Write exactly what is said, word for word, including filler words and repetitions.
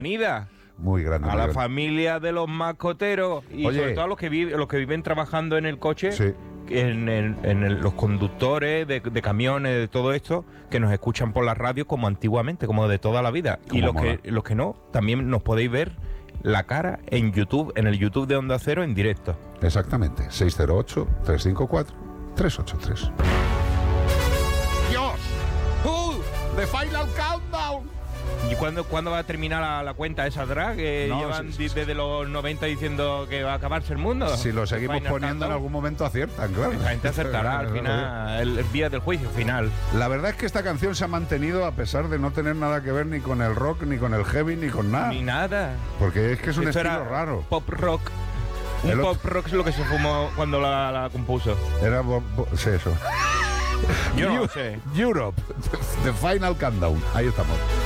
bienvenida. Muy grande. A muy la grande. familia de los mascoteros y Oye. sobre todo a los que, vive, los que viven trabajando en el coche, Sí. en, el- en el- los conductores de, de camiones, de todo esto, que nos escuchan por la radio como antiguamente, como de toda la vida. Y Cómo los mola. que, los que no, también nos podéis ver la cara en YouTube, en el YouTube de Onda Cero en directo. Exactamente. seis cero ocho, tres cinco cuatro, tres ocho tres. Dios. Uh, the final countdown. ¿Y cuándo, cuándo va a terminar la, la cuenta esa drag? Que No, llevan sí, sí, desde los noventa diciendo que va a acabarse el mundo. Si lo seguimos Final poniendo en Countdown. algún momento aciertan, claro. La gente acertará al final, el, el día del juicio final. La verdad es que esta canción se ha mantenido a pesar de no tener nada que ver ni con el rock, ni con el heavy, ni con nada. Ni nada. Porque es que es un Esto estilo era raro. Pop rock. Un El pop otro- rock es lo que se fumó cuando la, la compuso. Era... bo- bo- sí, eso. Yo no Eu- sé. Europe. The Final Countdown. Ahí estamos.